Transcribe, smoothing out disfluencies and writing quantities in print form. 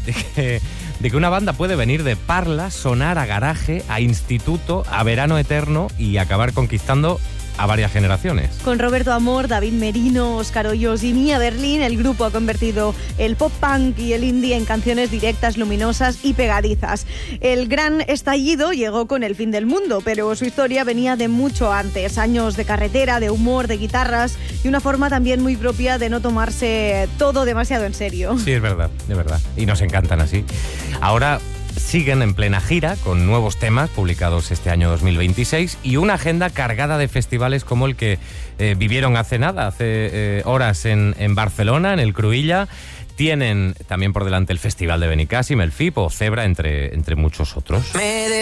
de que una banda puede venir de Parla, sonar a garaje, a instituto, a verano eterno y acabar conquistando a varias generaciones. Con Roberto Amor, David Merino, Óscar Hoyos y Mía Berlín, el grupo ha convertido el pop punk y el indie en canciones directas, luminosas y pegadizas. El gran estallido llegó con El fin del mundo, pero su historia venía de mucho antes. Años de carretera, de humor, de guitarras y una forma también muy propia de no tomarse todo demasiado en serio. Sí, es verdad, de verdad. Y nos encantan así. Ahora siguen en plena gira con nuevos temas publicados este año 2026 y una agenda cargada de festivales como el que vivieron hace nada, hace horas en Barcelona, en el Cruïlla. Tienen también por delante el Festival de Benicàssim, el FIP o Zebra, entre muchos otros.